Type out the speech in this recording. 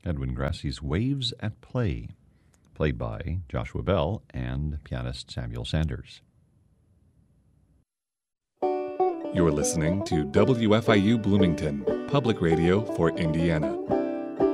Edwin Grassie's Waves at Play, played by Joshua Bell and pianist Samuel Sanders. You're listening to WFIU Bloomington, public radio for Indiana.